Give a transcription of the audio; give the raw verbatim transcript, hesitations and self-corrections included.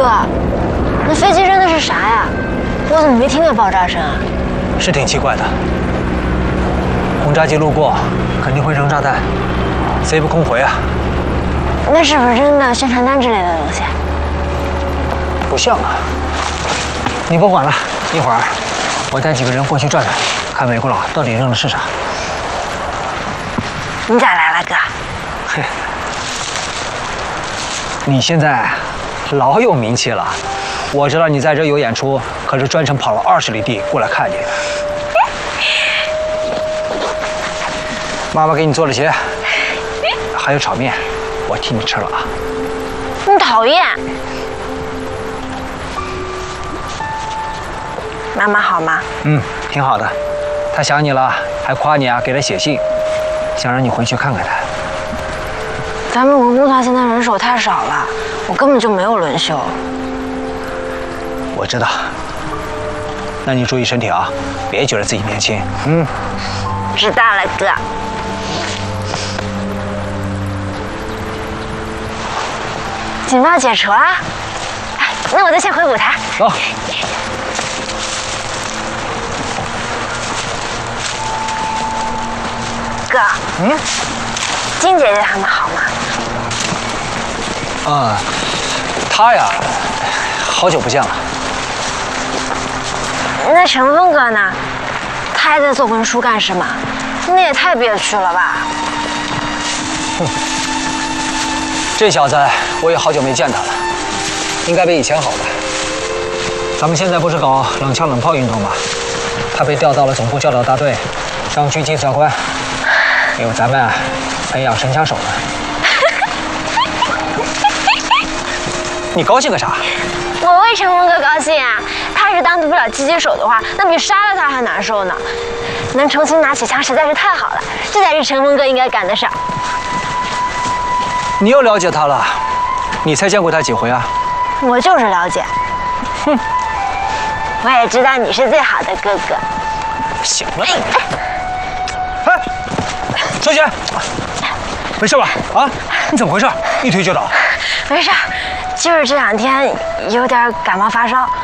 哥，那飞机扔的是啥呀？我怎么没听见爆炸声啊？ 是挺奇怪的。轰炸机路过，肯定会扔炸弹，贼不空回啊。 那是不是扔的宣传单之类的东西？ 不像啊。你不管了，一会儿我带几个人过去转转，看美国佬到底扔的是啥。 你咋来了，哥？ 嘿，你现在老有名气了。我知道你在这有演出，可是专程跑了二十里地过来看你的。妈妈给你做了鞋，还有炒面，我替你吃了啊。 你讨厌。妈妈好吗？ 嗯，挺好的。她想你了，还夸你啊，给她写信，想让你回去看看她。 咱们文工团现在人手太少了，我根本就没有轮休。 我知道。那你注意身体啊，别觉得自己年轻。嗯。 知道了，哥。警报解除啦！哎，那我就先回舞台。 走。 哥。 嗯。 金姐姐他们好吗？ 啊，她呀，好久不见了。 那陈峰哥呢？他还在做文书干事吗？那也太憋屈了吧！ 哼，这小子我也好久没见他了，应该比以前好吧？咱们现在不是搞冷枪冷炮运动吗？他被调到了总部教导大队，当狙击教官，因为咱们啊培养神枪手呢。你高兴个啥？ 我为陈峰哥高兴啊！他要是当不了狙击手的话，那比杀了他还难受呢。能重新拿起枪实在是太好了，这才是陈峰哥应该干的事儿。 你又了解他了？你才见过他几回啊？ 我就是了解。哼，我也知道你是最好的哥哥。 行了，哎，小姐，没事吧？啊，你怎么回事？一推就倒。 没事，就是这两天有点感冒发烧，